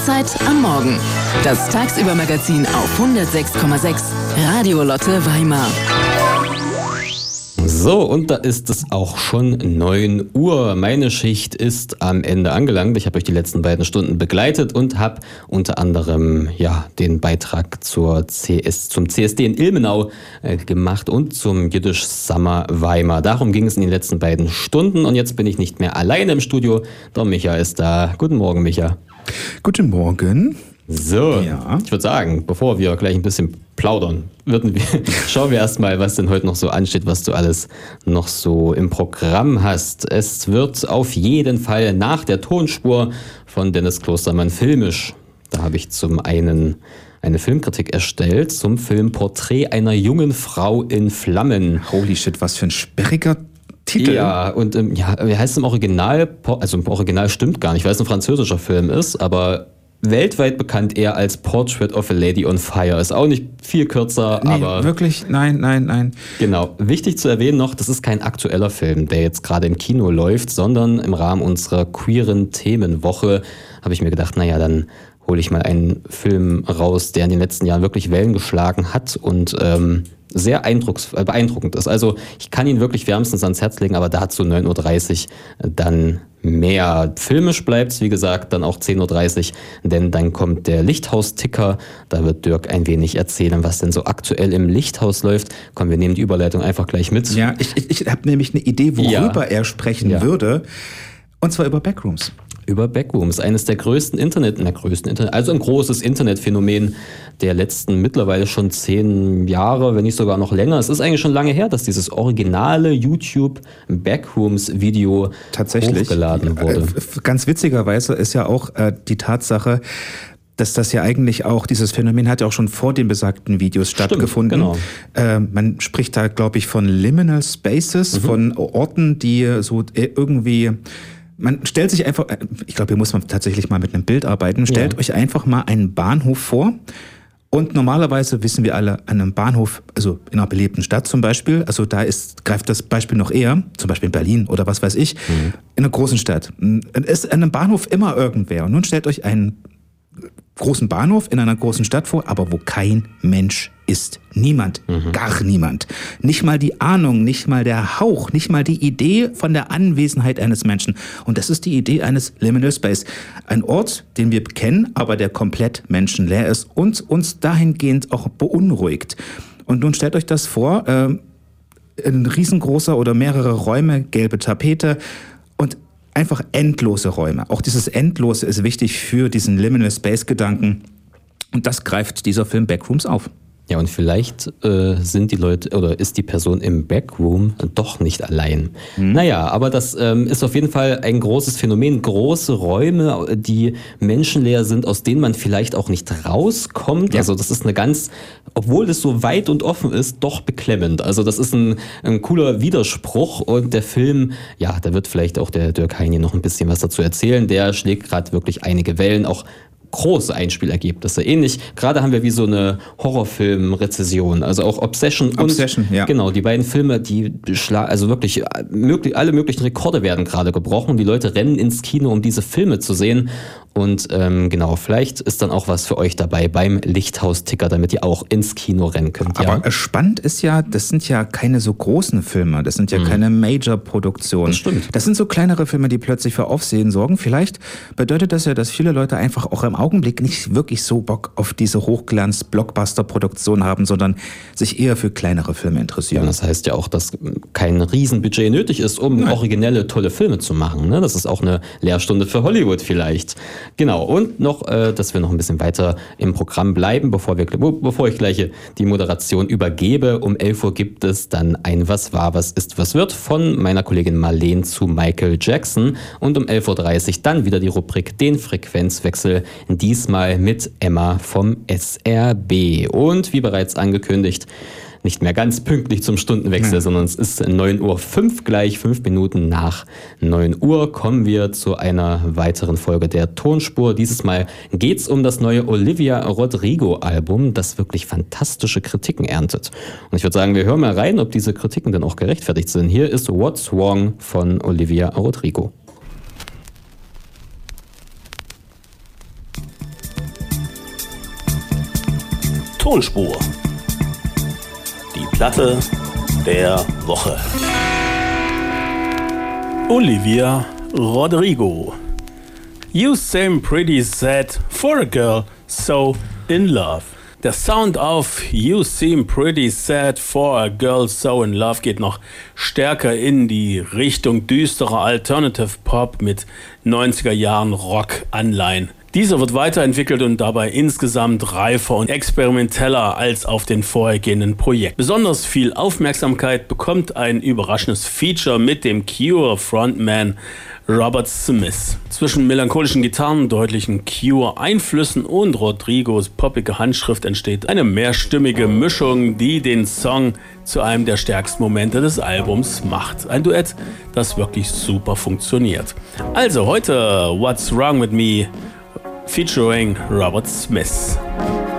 Uhrzeit am Morgen. Das Tagsüber-Magazin auf 106,6 Radio Lotte Weimar. So, und da ist es auch schon 9 Uhr. Meine Schicht ist am Ende angelangt. Ich habe euch die letzten beiden Stunden begleitet und habe unter anderem den Beitrag zum CSD in Ilmenau gemacht und zum Jiddisch Summer Weimar. Darum ging es in den letzten beiden Stunden und jetzt bin ich nicht mehr alleine im Studio. Der Micha ist da. Guten Morgen, Micha. Guten Morgen. So, Ich würde sagen, bevor wir gleich ein bisschen plaudern, schauen wir erstmal, was denn heute noch so ansteht, was du alles noch so im Programm hast. Es wird auf jeden Fall nach der Tonspur von Dennis Klostermann filmisch. Da habe ich zum einen eine Filmkritik erstellt zum Film Porträt einer jungen Frau in Flammen. Holy shit, was für ein sperriger Titel. Ja, und wie heißt es im Original? Also im Original stimmt gar nicht, weil es ein französischer Film ist, aber weltweit bekannt eher als Portrait of a Lady on Fire. Ist auch nicht viel kürzer, aber... Wirklich? Nein. Genau. Wichtig zu erwähnen noch, das ist kein aktueller Film, der jetzt gerade im Kino läuft, sondern im Rahmen unserer queeren Themenwoche habe ich mir gedacht, dann hole ich mal einen Film raus, der in den letzten Jahren wirklich Wellen geschlagen hat und sehr beeindruckend ist. Also ich kann ihn wirklich wärmstens ans Herz legen, aber dazu 9.30 Uhr dann mehr. Filmisch bleibt es, wie gesagt, dann auch 10.30 Uhr, denn dann kommt der Lichthaus-Ticker. Da wird Dirk ein wenig erzählen, was denn so aktuell im Lichthaus läuft. Komm, wir nehmen die Überleitung einfach gleich mit. Ja, ich habe nämlich eine Idee, worüber er sprechen würde. Und zwar über Backrooms. Über Backrooms, eines der größten also ein großes Internetphänomen der letzten mittlerweile schon 10 Jahre, wenn nicht sogar noch länger. Es ist eigentlich schon lange her, dass dieses originale YouTube Backrooms-Video hochgeladen wurde. Ganz witzigerweise ist ja auch die Tatsache, dass das ja eigentlich auch, dieses Phänomen hat ja auch schon vor den besagten Videos stattgefunden. Genau. Man spricht da, glaube ich, von Liminal Spaces, von Orten, die so irgendwie... Man stellt sich einfach, ich glaube, hier muss man tatsächlich mal mit einem Bild arbeiten, stellt euch einfach mal einen Bahnhof vor und normalerweise wissen wir alle, an einem Bahnhof, also in einer belebten Stadt zum Beispiel, also greift das Beispiel noch eher, zum Beispiel in Berlin oder was weiß ich, in einer großen Stadt. Ist an einem Bahnhof immer irgendwer und nun stellt euch einen großen Bahnhof in einer großen Stadt vor, aber wo kein Mensch ist. Niemand, gar niemand. Nicht mal die Ahnung, nicht mal der Hauch, nicht mal die Idee von der Anwesenheit eines Menschen. Und das ist die Idee eines Liminal Space. Ein Ort, den wir kennen, aber der komplett menschenleer ist und uns dahingehend auch beunruhigt. Und nun stellt euch das vor, ein riesengroßer oder mehrere Räume, gelbe Tapete und einfach endlose Räume. Auch dieses Endlose ist wichtig für diesen Liminal Space-Gedanken. Und das greift dieser Film Backrooms auf. Ja, und vielleicht sind die Leute oder ist die Person im Backroom doch nicht allein. Naja, aber das ist auf jeden Fall ein großes Phänomen. Große Räume, die menschenleer sind, aus denen man vielleicht auch nicht rauskommt. Ja. Also das ist obwohl es so weit und offen ist, doch beklemmend. Also das ist ein cooler Widerspruch und der Film, da wird vielleicht auch der Dirk Heini noch ein bisschen was dazu erzählen. Der schlägt gerade wirklich einige Wellen, auch große Einspielergebnisse. Ähnlich, gerade haben wir wie so eine Horrorfilm-Rezession, also auch Obsession, ja. Genau, die beiden Filme, die also wirklich alle möglichen Rekorde werden gerade gebrochen. Die Leute rennen ins Kino, um diese Filme zu sehen. Und vielleicht ist dann auch was für euch dabei beim Lichthaus-Ticker, damit ihr auch ins Kino rennen könnt. Aber spannend ist ja, das sind ja keine so großen Filme, das sind ja keine Major-Produktionen. Das stimmt. Das sind so kleinere Filme, die plötzlich für Aufsehen sorgen. Vielleicht bedeutet das ja, dass viele Leute einfach auch im Augenblick nicht wirklich so Bock auf diese Hochglanz-Blockbuster-Produktion haben, sondern sich eher für kleinere Filme interessieren. Ja, das heißt ja auch, dass kein Riesenbudget nötig ist, um originelle, tolle Filme zu machen. Ne? Das ist auch eine Lehrstunde für Hollywood vielleicht. Genau, und noch, dass wir noch ein bisschen weiter im Programm bleiben, bevor ich gleich die Moderation übergebe. Um 11 Uhr gibt es dann ein Was war, was ist, was wird von meiner Kollegin Marlene zu Michael Jackson. Und um 11.30 Uhr dann wieder die Rubrik Den Frequenzwechsel, diesmal mit Emma vom SRB. Und wie bereits angekündigt, nicht mehr ganz pünktlich zum Stundenwechsel, sondern es ist 9.05 Uhr gleich, 5 Minuten nach 9 Uhr kommen wir zu einer weiteren Folge der Tonspur. Dieses Mal geht es um das neue Olivia Rodrigo-Album, das wirklich fantastische Kritiken erntet. Und ich würde sagen, wir hören mal rein, ob diese Kritiken denn auch gerechtfertigt sind. Hier ist What's Wrong von Olivia Rodrigo. Tonspur. Die Platte der Woche. Olivia Rodrigo. You seem pretty sad for a girl so in love. Der Sound auf You Seem Pretty Sad for a Girl So in Love geht noch stärker in die Richtung düsterer Alternative Pop mit 90er Jahren Rock-Anleihen. Dieser wird weiterentwickelt und dabei insgesamt reifer und experimenteller als auf den vorhergehenden Projekten. Besonders viel Aufmerksamkeit bekommt ein überraschendes Feature mit dem Cure-Frontman Robert Smith. Zwischen melancholischen Gitarren, deutlichen Cure-Einflüssen und Rodrigos poppiger Handschrift entsteht eine mehrstimmige Mischung, die den Song zu einem der stärksten Momente des Albums macht. Ein Duett, das wirklich super funktioniert. Also heute What's Wrong With Me featuring Robert Smith.